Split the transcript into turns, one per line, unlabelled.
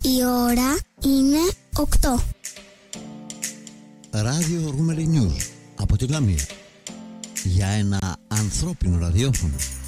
Η ώρα είναι 8.
Ράδιο Ρούμελι News από τη Λαμία. Για ένα ανθρώπινο ραδιόφωνο.